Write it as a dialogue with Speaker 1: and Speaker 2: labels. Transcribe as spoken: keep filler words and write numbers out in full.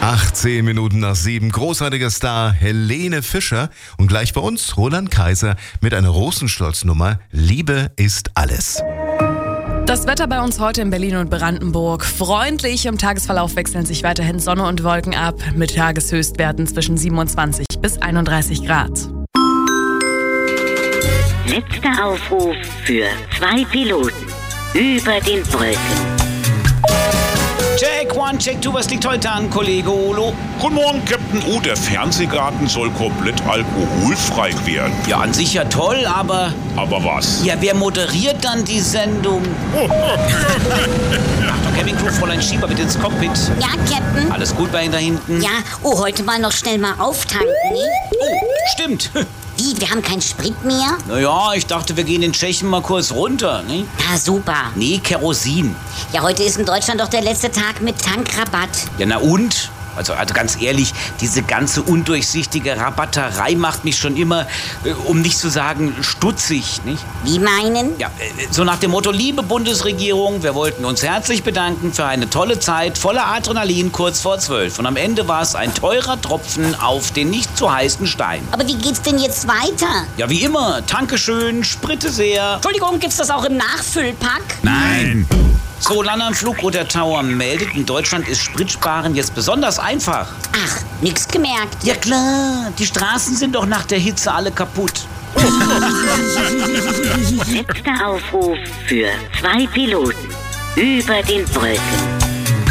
Speaker 1: achtzehn Minuten nach sieben. Großartiger Star Helene Fischer. Und gleich bei uns Roland Kaiser mit einer Rosenstolz-Nummer. Liebe ist alles.
Speaker 2: Das Wetter bei uns heute in Berlin und Brandenburg. Freundlich, im Tagesverlauf wechseln sich weiterhin Sonne und Wolken ab. Mit Tageshöchstwerten zwischen siebenundzwanzig bis einunddreißig Grad.
Speaker 3: Letzter Aufruf für zwei Piloten über den Wolken.
Speaker 4: Check one, check two, was liegt heute an, Kollege Olo?
Speaker 5: Guten Morgen, Captain O. Der Fernsehgarten soll komplett alkoholfrei werden.
Speaker 4: Ja, an sich ja toll, aber...
Speaker 5: Aber was?
Speaker 4: Ja, wer moderiert dann die Sendung? Achtung, Cabin-Crew, Fräulein Schieber, bitte ins Cockpit.
Speaker 6: Ja, Captain?
Speaker 4: Alles gut bei Ihnen da hinten?
Speaker 6: Ja, oh, heute mal noch schnell mal auftanken, ne?
Speaker 4: Oh, stimmt.
Speaker 6: Wie, wir haben keinen Sprit mehr?
Speaker 4: Naja, ich dachte, wir gehen in Tschechien mal kurz runter, ne?
Speaker 6: Na, super.
Speaker 4: Nee, Kerosin.
Speaker 6: Ja, heute ist in Deutschland doch der letzte Tag mit Tankrabatt.
Speaker 4: Ja, na und? Also, also ganz ehrlich, diese ganze undurchsichtige Rabatterei macht mich schon immer, äh, um nicht zu sagen, stutzig, nicht?
Speaker 6: Wie meinen?
Speaker 4: Ja, äh, so nach dem Motto, liebe Bundesregierung, wir wollten uns herzlich bedanken für eine tolle Zeit voller Adrenalin kurz vor zwölf. Und am Ende war es ein teurer Tropfen auf den nicht zu heißen Stein.
Speaker 6: Aber wie geht's denn jetzt weiter?
Speaker 4: Ja, wie immer, danke schön, Spritte sehr.
Speaker 6: Entschuldigung, gibt's das auch im Nachfüllpack?
Speaker 4: Nein. So, Lana Flugroter Tower meldet, in Deutschland ist Spritsparen jetzt besonders einfach.
Speaker 6: Ach, nix gemerkt.
Speaker 4: Ja klar, die Straßen sind doch nach der Hitze alle kaputt.
Speaker 3: Letzter Aufruf für zwei Piloten über den Wolken.